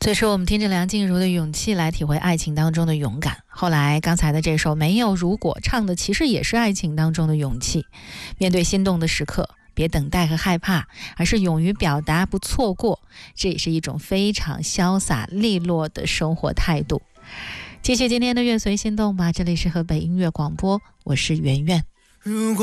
所以说我们听着梁静茹的勇气来体会爱情当中的勇敢。后来刚才的这首没有如果唱的其实也是爱情当中的勇气，面对心动的时刻别等待和害怕，而是勇于表达，不错过，这也是一种非常潇洒利落的生活态度。继续今天的乐随心动吧，这里是河北音乐广播，我是圆圆。